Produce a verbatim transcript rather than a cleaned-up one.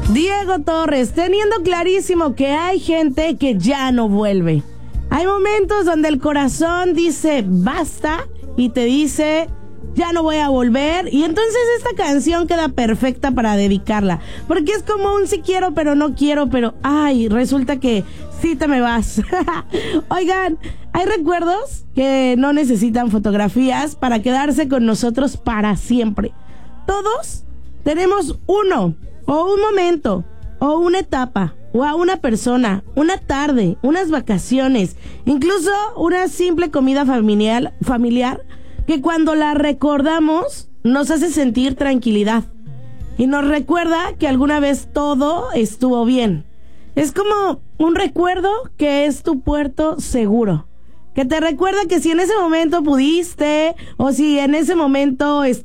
Diego Torres, teniendo clarísimo que hay gente que ya no vuelve. Hay momentos donde el corazón dice basta y te dice ya no voy a volver, y entonces esta canción queda perfecta para dedicarla, porque es como un sí quiero pero no quiero, pero ay, resulta que sí te me vas. Oigan, hay recuerdos que no necesitan fotografías para quedarse con nosotros para siempre. Todos tenemos uno, o un momento, o una etapa, o a una persona, una tarde, unas vacaciones, incluso una simple comida familiar, familiar que cuando la recordamos nos hace sentir tranquilidad y nos recuerda que alguna vez todo estuvo bien. Es como un recuerdo que es tu puerto seguro, que te recuerda que si en ese momento pudiste, o si en ese momento